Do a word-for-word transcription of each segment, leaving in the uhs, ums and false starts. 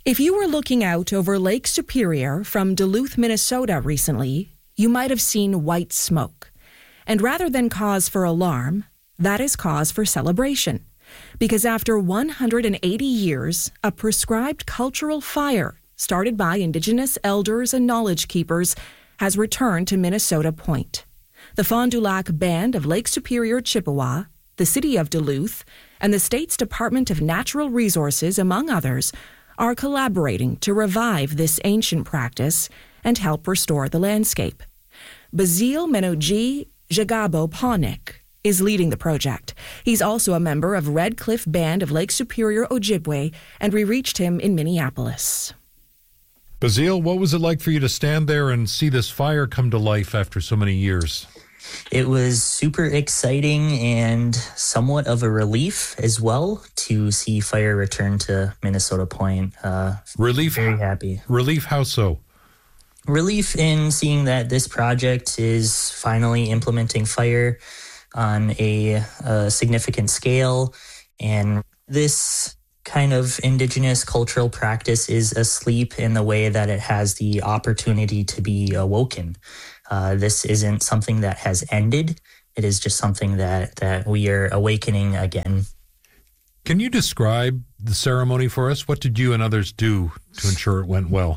If you were looking out over Lake Superior from Duluth, Minnesota recently, you might have seen white smoke. And rather than cause for alarm, that is cause for celebration. Because after one hundred eighty years, a prescribed cultural fire started by Indigenous elders and knowledge keepers has returned to Minnesota Point. The Fond du Lac Band of Lake Superior Chippewa, the City of Duluth, and the state's Department of Natural Resources, among others, are collaborating to revive this ancient practice and help restore the landscape. Bazil Menoji Jagabo Pawnik is leading the project. He's also a member of Red Cliff Band of Lake Superior Ojibwe, and we reached him in Minneapolis. Bazil, what was it like for you to stand there and see this fire come to life after so many years? It was super exciting and somewhat of a relief as well to see fire return to Minnesota Point. Uh, relief? Very happy. Relief, how so? Relief in seeing that this project is finally implementing fire on a, a significant scale. And this kind of Indigenous cultural practice is asleep in the way that it has the opportunity to be awoken. Uh, this isn't something that has ended. It is just something that, that we are awakening again. Can you describe the ceremony for us? What did you and others do to ensure it went well?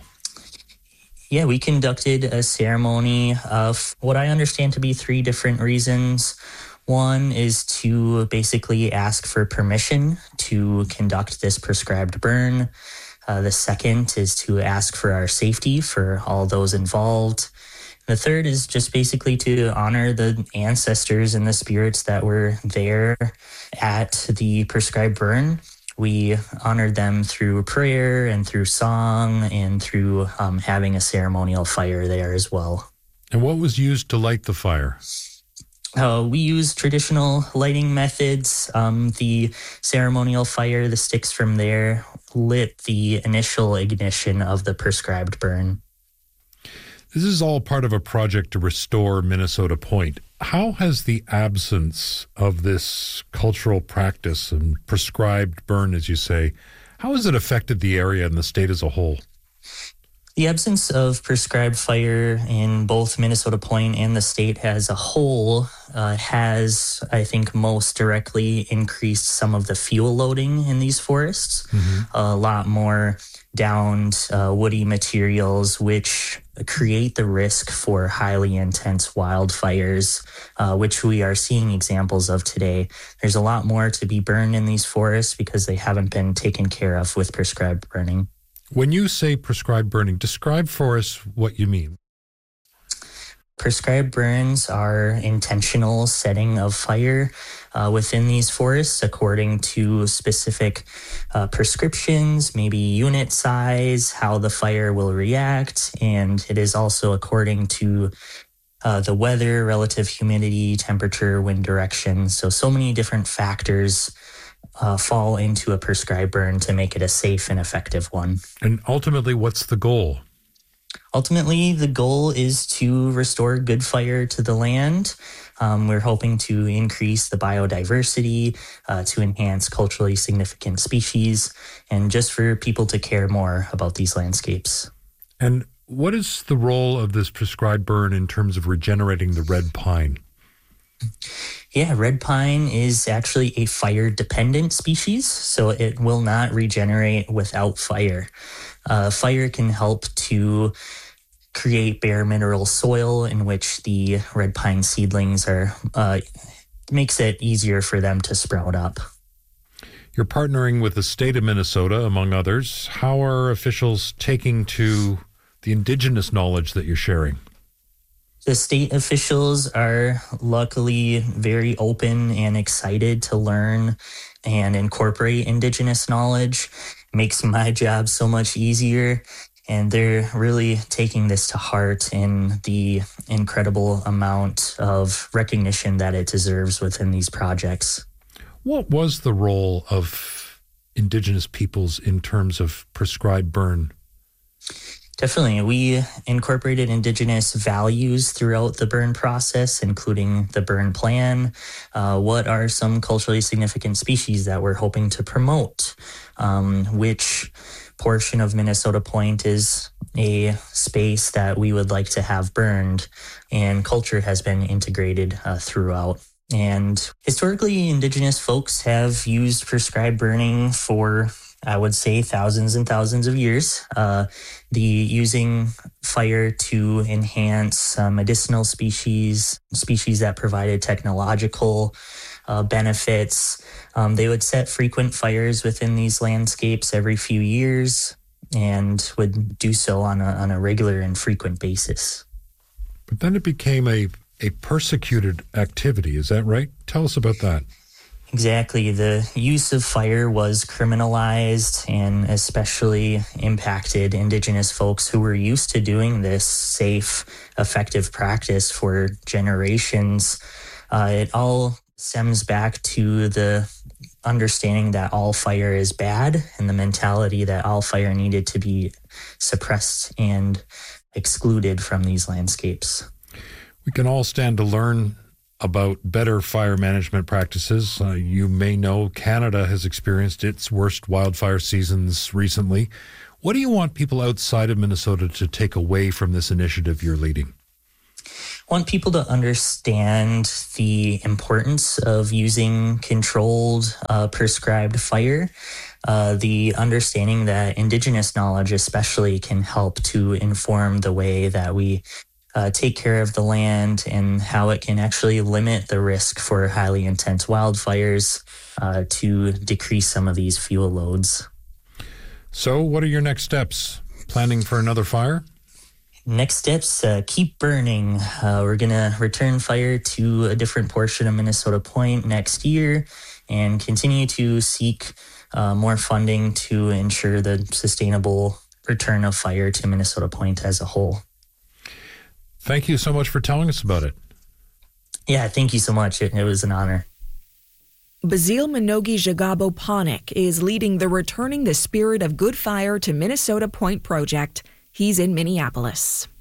Yeah, we conducted a ceremony of what I understand to be three different reasons. One is to basically ask for permission to conduct this prescribed burn. Uh, the second is to ask for our safety for all those involved. The third is just basically to honor the ancestors and the spirits that were there at the prescribed burn. We honored them through prayer and through song and through um, having a ceremonial fire there as well. And what was used to light the fire? Uh, we used traditional lighting methods. Um, the ceremonial fire, the sticks from there, lit the initial ignition of the prescribed burn. This is all part of a project to restore Minnesota Point. How has the absence of this cultural practice and prescribed burn, as you say, how has it affected the area and the state as a whole? The absence of prescribed fire in both Minnesota Point and the state as a whole uh, has, I think, most directly increased some of the fuel loading in these forests. Mm-hmm. A lot more downed uh, woody materials, which create the risk for highly intense wildfires, uh, which we are seeing examples of today. There's a lot more to be burned in these forests because they haven't been taken care of with prescribed burning. When you say prescribed burning, describe for us what you mean. Prescribed burns are intentional setting of fire uh, within these forests according to specific uh, prescriptions, maybe unit size, how the fire will react, and it is also according to uh, the weather, relative humidity, temperature, wind direction. So, so many different factors uh, fall into a prescribed burn to make it a safe and effective one. And ultimately, what's the goal? Ultimately, the goal is to restore good fire to the land. Um, we're hoping to increase the biodiversity, uh, to enhance culturally significant species, and just for people to care more about these landscapes. And what is the role of this prescribed burn in terms of regenerating the red pine? Yeah, red pine is actually a fire-dependent species, so it will not regenerate without fire. Uh, fire can help to create bare mineral soil in which the red pine seedlings are, uh, makes it easier for them to sprout up. You're partnering with the state of Minnesota, among others. How are officials taking to the Indigenous knowledge that you're sharing? The state officials are luckily very open and excited to learn and incorporate Indigenous knowledge. It makes my job so much easier, and they're really taking this to heart in the incredible amount of recognition that it deserves within these projects. What was the role of Indigenous peoples in terms of prescribed burn? Definitely. We incorporated Indigenous values throughout the burn process, including the burn plan. Uh, what are some culturally significant species that we're hoping to promote? Um, which portion of Minnesota Point is a space that we would like to have burned, and culture has been integrated uh, throughout. And historically, Indigenous folks have used prescribed burning for, I would say, thousands and thousands of years. Uh, the using fire to enhance uh, medicinal species, species that provided technological uh, benefits. Um, they would set frequent fires within these landscapes every few years and would do so on a, on a regular and frequent basis. But then it became a a persecuted activity. Is that right? Tell us about that. Exactly. The use of fire was criminalized and especially impacted Indigenous folks who were used to doing this safe, effective practice for generations. Uh, it all stems back to the understanding that all fire is bad and the mentality that all fire needed to be suppressed and excluded from these landscapes. We can all stand to learn about better fire management practices. Uh, you may know Canada has experienced its worst wildfire seasons recently. What do you want people outside of Minnesota to take away from this initiative you're leading? I want people to understand the importance of using controlled, uh, prescribed fire. Uh, the understanding that Indigenous knowledge especially can help to inform the way that we Uh, take care of the land and how it can actually limit the risk for highly intense wildfires uh, to decrease some of these fuel loads. So what are your next steps? Planning for another fire? Next steps, uh, keep burning. Uh, we're going to return fire to a different portion of Minnesota Point next year and continue to seek uh, more funding to ensure the sustainable return of fire to Minnesota Point as a whole. Thank you so much for telling us about it. Yeah, thank you so much. It, it was an honor. Bazil Minogi Jagabo Panik is leading the Returning the Spirit of Good Fire to Minnesota Point project. He's in Minneapolis.